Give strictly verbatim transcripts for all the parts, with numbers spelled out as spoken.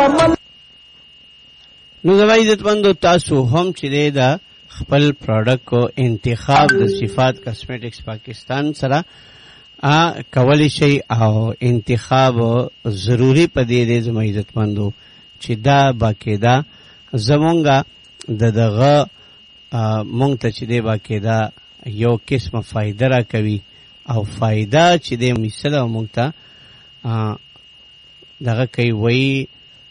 نو زما عزتمندو تاسو هم چې دی دا خپل پروډکټ کو انتخاب د صفات کاسمیټکس پاکستان سره کولی شي او انتخاب ضروری پدې دی زما عزتمندو چې دا باقاعده زمونږه د دغه مونږ ته چې دی باقاعده یو قسمه فائدہ را کوي او فائدہ چې دی مثلا مونږ ته دغه کوي وایي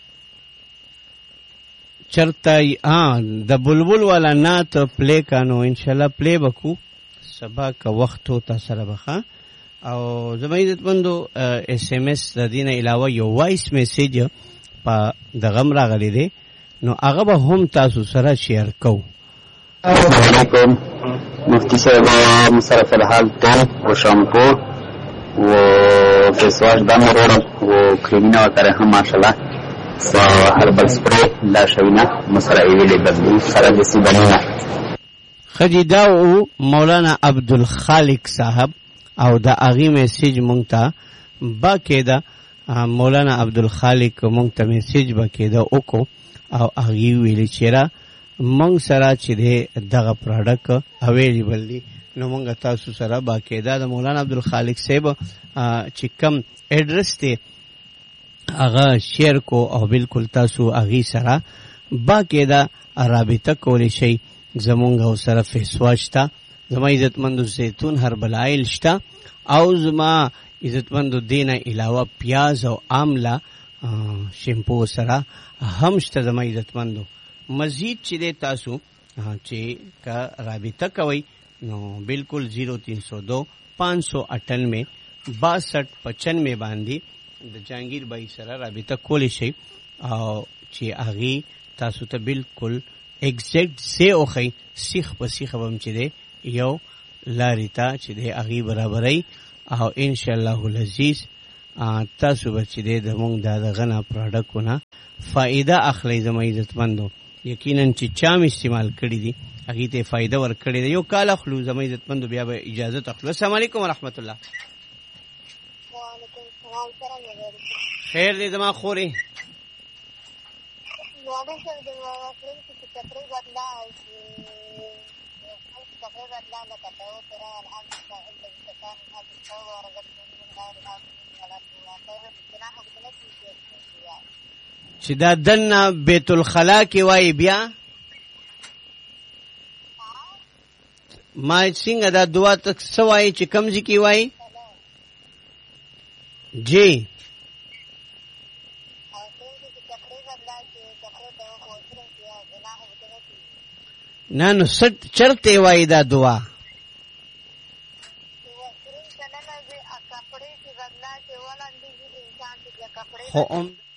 چرته د بلبل والا نعت پلی کانو انشاءالله پلی بکو سبا که وخت ہو تا سره بخا او زما عزتمندو ایس ایم ایس د دې نه علاوه یو وایس میسیج په دغم راغلی دی نو هغه به هم تاسو سره شیر کو. السلام علیکم مفتی صاحب سره فی الحال تیل و شامپو و فیس واش دم روڑم و کریمینا وکره هم ماشاءالله و هربل سپری دا شوینا مسره ایویلی بدلی سره دسی بنینا خجی داو مولانا عبدالخالق صاحب او دا اغی میسیج مونگتا باقاعده مولانا عبدالخالق مونگتا میسیج باقاعده اوکو او اغی ویلی چیرا مونگ سره چې دی دغه پروډکټ اویلیبل دی نو مونږ تاسو سره باقاعده د مولانا عبدالخالق صاحب چې کم ایڈریس دی هغه شیر کو او بالکل تاسو هغې سره باقاعده رابطه کولی شئ. زمونږ او سره فیس واش شته، زما عزتمندو زیتون هربل آیل شته او زما عزتمندو دینه علاوه پیاز او آمله شیمپو سره هم شته. زما عزتمندو مزید چې دی تاسو چې که رابطه کوئ نو بالکل زیرو تین سو دو پانچ سو اٹھانوے باسٹھ پچانوے باندې د جهانگیر بای سره رابطه کولی شئ او چې هغې تاسو ته بالکل ایگزیکٹ سی اوخی سیخ په سیخ به هم چې دی یو لارې ته چې دی هغې برابروي او انشاءالله العزیز تاسو به چې دی د مونږ دا دغه نه پروډکټونه فائده اخلی. زما عزتمندو یقینا چې چا م استعمال کړي دي هغې ته فائده ورکړې ده. یو کال اخلو زما عزتمندو بیا به اجازت اخلو. السلام علیکم ورحمت الله. خیر دی زما خورې چې دا دنه بیت الخلا کې وایي بیا ما څنګه دا دعا ته څه وایي چې کوم ځای کې وایي جی نه نو سټ چرته وایي دا دعا خو